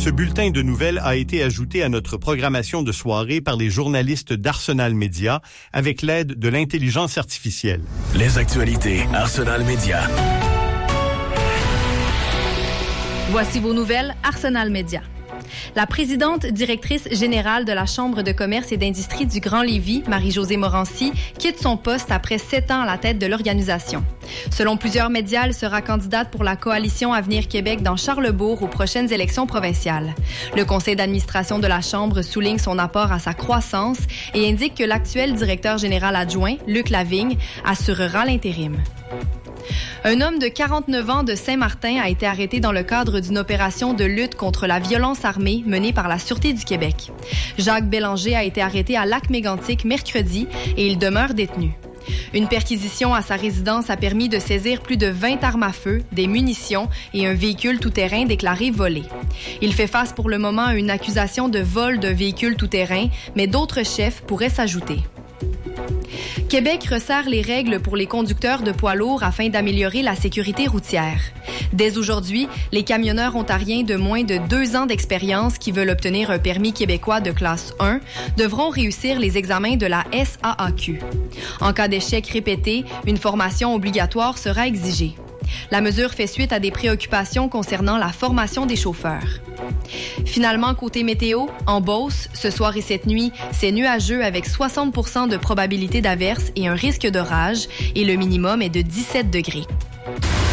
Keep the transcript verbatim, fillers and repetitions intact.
Ce bulletin de nouvelles a été ajouté à notre programmation de soirée par les journalistes d'Arsenal Média avec l'aide de l'intelligence artificielle. Les actualités Arsenal Média. Voici vos nouvelles Arsenal Média. La présidente directrice générale de la Chambre de commerce et d'industrie du Grand Lévis, Marie-Josée Morancy, quitte son poste après sept ans à la tête de l'organisation. Selon plusieurs médias, elle sera candidate pour la coalition Avenir Québec dans Charlesbourg aux prochaines élections provinciales. Le conseil d'administration de la Chambre souligne son apport à sa croissance et indique que l'actuel directeur général adjoint, Luc Lavigne, assurera l'intérim. Un homme de quarante-neuf ans de Saint-Martin a été arrêté dans le cadre d'une opération de lutte contre la violence armée menée par la Sûreté du Québec. Jacques Bélanger a été arrêté à Lac-Mégantic mercredi et il demeure détenu. Une perquisition à sa résidence a permis de saisir plus de vingt armes à feu, des munitions et un véhicule tout-terrain déclaré volé. Il fait face pour le moment à une accusation de vol d'un véhicule tout-terrain, mais d'autres chefs pourraient s'ajouter. Québec resserre les règles pour les conducteurs de poids lourds afin d'améliorer la sécurité routière. Dès aujourd'hui, les camionneurs ontariens de moins de deux ans d'expérience qui veulent obtenir un permis québécois de classe un devront réussir les examens de la S A A Q. En cas d'échec répété, une formation obligatoire sera exigée. La mesure fait suite à des préoccupations concernant la formation des chauffeurs. Finalement, côté météo, en Beauce, ce soir et cette nuit, c'est nuageux avec soixante pour cent de probabilité d'averse et un risque d'orage, et le minimum est de dix-sept degrés.